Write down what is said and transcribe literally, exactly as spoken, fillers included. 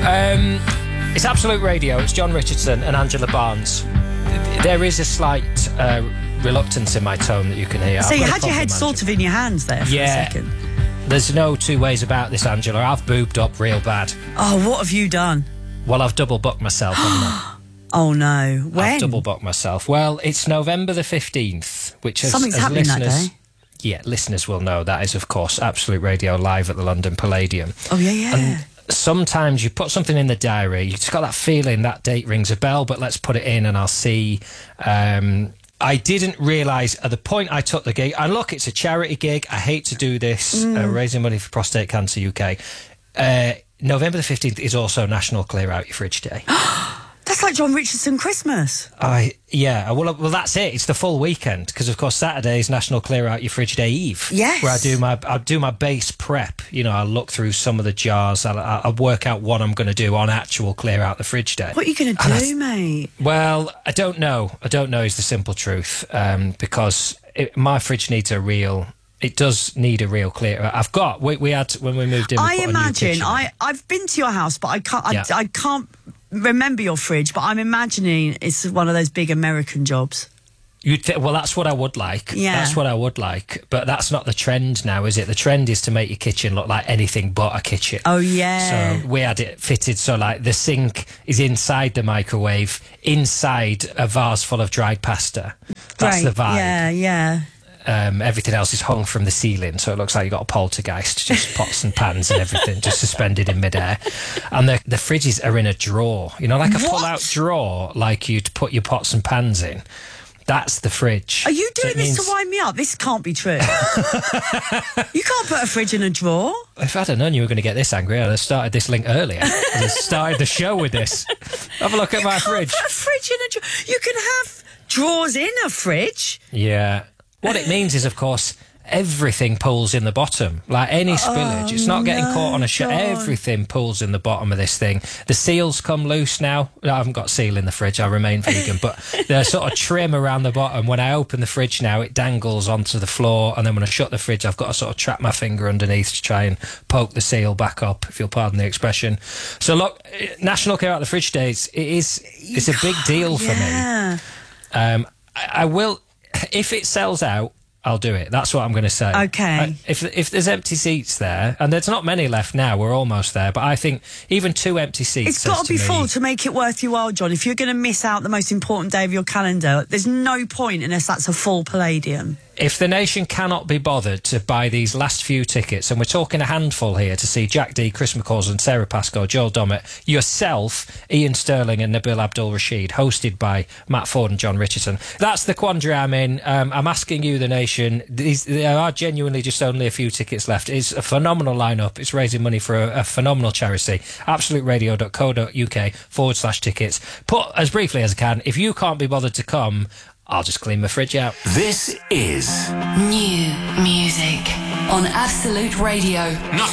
Um, it's Absolute Radio. It's John Richardson and Angela Barnes. There is a slight uh, reluctance in my tone that you can hear. So you had your head sort of in your hands there for yeah. a second. There's no two ways about this, Angela. I've boobed up real bad. Oh, what have you done? Well, I've double booked myself, haven't I? Oh, no. When? I've double booked myself. Well, it's November the fifteenth, which is... Something's as happening listeners, that day. Yeah, listeners will know that is, of course, Absolute Radio live at the London Palladium. Oh, yeah, yeah. And sometimes you put something in the diary, you just got that feeling that date rings a bell, but let's put it in and I'll see. Um, I didn't realise at the point I took the gig, and look, it's a charity gig. I hate to do this, mm. uh, raising money for Prostate Cancer U K. Uh, November the fifteenth is also National Clear Out Your Fridge Day. That's like John Richardson Christmas. I yeah, well, well, that's it. It's the full weekend because, of course, Saturday is National Clear Out Your Fridge Day Eve. Yes, where I do my I do my base prep. You know, I look through some of the jars. I'll, I'll work out what I'm going to do on actual Clear Out the Fridge Day. What are you going to do, mate? Well, I don't know. I don't know is the simple truth. Um, because it, my fridge needs a real. It does need a real clear. I've got. We, we had when we moved in. We I put imagine. A new kitchen I I've been to your house, but I can't. I, yeah. I can't remember your fridge. But I'm imagining it's one of those big American jobs. You'd th- well, that's what I would like. Yeah. That's what I would like. But that's not the trend now, is it? The trend is to make your kitchen look like anything but a kitchen. Oh, yeah. So we had it fitted so, like, the sink is inside the microwave, inside a vase full of dried pasta. That's Great. the vibe. Yeah, yeah. Um, everything else is hung from the ceiling, so it looks like you've got a poltergeist, just pots and pans and everything just suspended in midair. And the, the fridges are in a drawer, you know, like a What? pull-out drawer, like you'd put your pots and pans in. That's the fridge. Are you doing so this means... to wind me up? This can't be true. You can't put a fridge in a drawer. If I'd have known you were going to get this angry, I'd have started this link earlier. I'd have started the show with this. Have a look at you my can't fridge. Put a fridge in a drawer. You can have drawers in a fridge. Yeah. What it means is, of course, everything pulls in the bottom. Like any spillage. Oh, it's not getting no, caught on a shelf. Everything pulls in the bottom of this thing. The seals come loose now. I haven't got seal in the fridge. I remain vegan. But there's sort of trim around the bottom. When I open the fridge now, it dangles onto the floor. And then when I shut the fridge, I've got to sort of trap my finger underneath to try and poke the seal back up, if you'll pardon the expression. So look, National Clear Out the Fridge Days, it is, it's a big deal for yeah. me. Um, I, I will... If it sells out, I'll do it. That's what I'm going to say. Okay. Uh, if if there's empty seats there, and there's not many left now, we're almost there, but I think even two empty seats... It's got to be me, full to make it worth your while, John. If you're going to miss out the most important day of your calendar, there's no point unless that's a full Palladium. If the nation cannot be bothered to buy these last few tickets, and we're talking a handful here to see Jack D, Chris McCausland, Sarah Pascoe, Joel Dommett, yourself, Ian Sterling and Nabil Abdul-Rashid, hosted by Matt Ford and John Richardson. That's the quandary I'm in. Um, I'm asking you, the nation, these, there are genuinely just only a few tickets left. It's a phenomenal lineup. It's raising money for a, a phenomenal charity. absoluteradio.co.uk forward slash tickets. Put as briefly as I can, if you can't be bothered to come, I'll just clean my fridge out. This is New music on Absolute Radio. Nothing